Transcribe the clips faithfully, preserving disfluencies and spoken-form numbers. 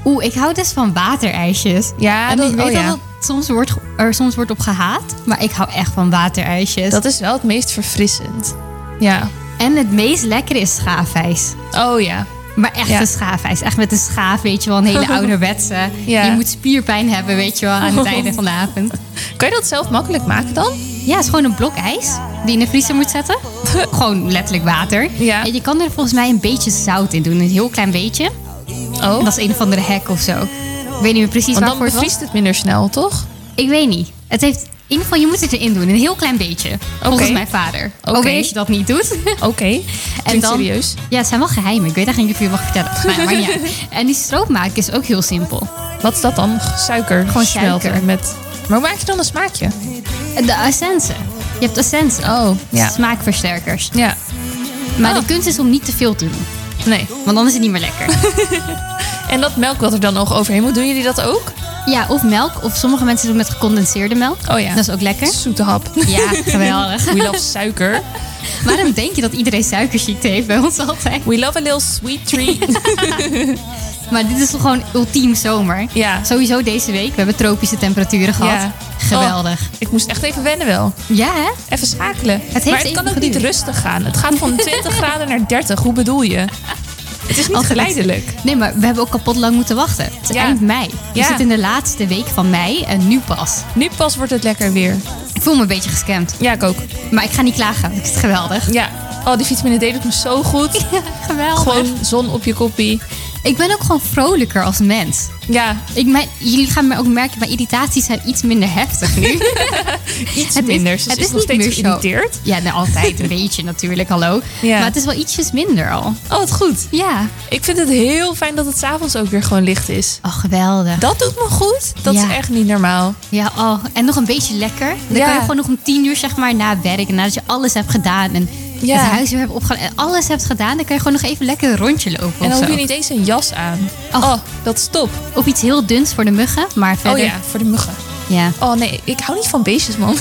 Oeh, ik hou dus van waterijsjes. Ja, en dat, ik weet oh, wel ja. dat soms wordt, er soms wordt op gehaat. Maar ik hou echt van waterijsjes. Dat is wel het meest verfrissend. Ja. En het meest lekkere is schaafijs. Oh ja. Maar echt Ja. een schaafijs. Echt met een schaaf, weet je wel. Een hele ouderwetse. Ja. Je moet spierpijn hebben, weet je wel, aan het einde van de avond. Kan je dat zelf makkelijk maken dan? Ja, het is gewoon een blok ijs die je in de vriezer moet zetten. Gewoon letterlijk water. Ja. En je kan er volgens mij een beetje zout in doen. Een heel klein beetje. Oh. En dat is een of andere hek of zo. Ik weet niet meer precies Want dan waarvoor het was. bevriest het minder snel, toch? Ik weet niet. Het heeft, in ieder geval, je moet het erin doen. Een heel klein beetje. Volgens mijn vader. Oké. Ook als je dat niet doet. Oké. Okay. En dan, serieus. ja, het zijn wel geheimen. Ik weet eigenlijk niet of je het mag vertellen. Maar, maar niet uit. En die stroop maken is ook heel simpel. Wat is dat dan? Suiker. Gewoon smelten suiker. Met... Maar hoe maak je dan een smaakje? De essence. Je hebt essence. Oh, ja. Smaakversterkers. Ja. Maar Oh. de kunst is om niet te veel te doen. Nee. Want dan is het niet meer lekker. En dat melk wat er dan nog overheen moet, doen jullie dat ook? Ja, of melk. Of sommige mensen doen met gecondenseerde melk. Oh ja. Dat is ook lekker. Zoete hap. Ja, geweldig. We love suiker. Waarom denk je dat iedereen suikerziekte heeft bij ons altijd? We love a little sweet treat. Maar dit is toch gewoon ultiem zomer. Ja. Sowieso deze week. We hebben tropische temperaturen gehad. Ja. Geweldig. Oh, ik moest echt even wennen wel. Ja, hè? Even schakelen. heeft maar het even kan ook niet geduurd. rustig gaan. Het gaat van twintig graden naar dertig. Hoe bedoel je? Het is niet Altijd. geleidelijk. Nee, maar we hebben ook kapot lang moeten wachten. Het is Ja. eind mei. We Ja. zitten in de laatste week van mei en nu pas. Nu pas wordt het lekker weer. Ik voel me een beetje gescamd. Ja, ik ook. Maar ik ga niet klagen. Ik vind het geweldig. Ja. Oh, die vitamine D doet me zo goed. Geweldig. Gewoon zon op je koppie. Ik ben ook gewoon vrolijker als mens. Ja, Ik mijn, jullie gaan me ook merken, mijn irritaties zijn iets minder heftig nu. iets Het is- minder. Ze het is, is nog niet steeds meer zo. geïrriteerd. Ja, nou, altijd een beetje natuurlijk, hallo. Ja. Maar het is wel ietsjes minder al. Oh, wat goed. Ja. Ik vind het heel fijn dat het 's avonds ook weer gewoon licht is. Oh, geweldig. Dat doet me goed. Dat Ja. is echt niet normaal. Ja, oh. En nog een beetje lekker. Dan Ja. kan je gewoon nog om tien uur, zeg maar, na werk. En nadat je alles hebt gedaan en Ja. het huis weer hebt opgehaald en alles hebt gedaan, dan kan je gewoon nog even lekker een rondje lopen En dan of hoef je zo. niet eens een jas aan. Oh. Oh, dat is top. Of iets heel duns voor de muggen, maar verder... Oh ja, voor de muggen. Ja. Oh nee, ik hou niet van beestjes, man.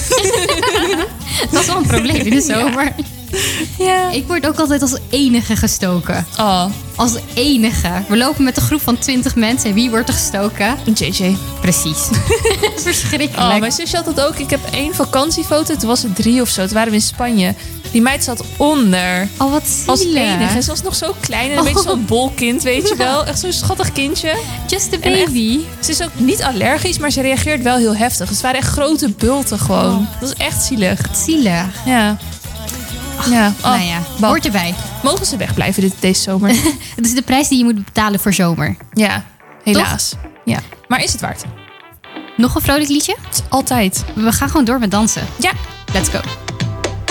Dat is wel een probleem in de zomer. Ja. Ik word ook altijd als enige gestoken. Oh, Als enige. We lopen met een groep van twintig mensen. En wie wordt er gestoken? J J. Precies. Verschrikkelijk. Oh, mijn zusje had dat ook. Ik heb één vakantiefoto. Toen was het drie of zo. Toen waren we in Spanje. Die meid zat onder. Oh, wat zielig. Als enige. Ze was nog zo klein en een Oh. beetje zo'n bolkind, weet je wel. Echt zo'n schattig kindje. Just a En echt- baby. Ze is ook niet allergisch, maar ze reageert wel heel heftig. Dus het waren echt grote bulten gewoon. Oh. Dat is echt zielig. Zielig. Ja. Ja. Oh, nou ja, Bab. hoort erbij. Mogen ze wegblijven dit, deze zomer? Het is de prijs die je moet betalen voor zomer. Ja, helaas. Ja. Maar is het waard? Nog een vrolijk liedje? Altijd. We gaan gewoon door met dansen. Ja. Let's go.